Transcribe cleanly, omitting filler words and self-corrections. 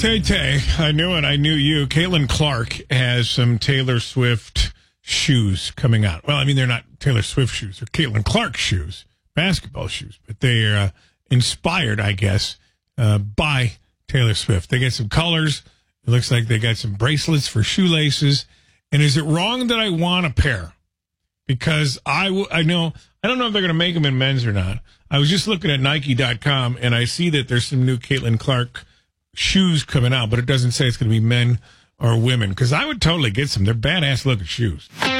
Tay, I knew it. I knew you. Caitlin Clark has some Taylor Swift shoes coming out. Well, I mean, they're not Taylor Swift shoes. They're Caitlin Clark shoes, basketball shoes. But they are inspired, I guess, by Taylor Swift. They got some colors. It looks like they got some bracelets for shoelaces. And is it wrong that I want a pair? Because I don't know if they're going to make them in men's or not. I was just looking at Nike.com, and I see that there's some new Caitlin Clark shoes coming out, but it doesn't say it's going to be men or women, because I would totally get some. They're badass looking shoes.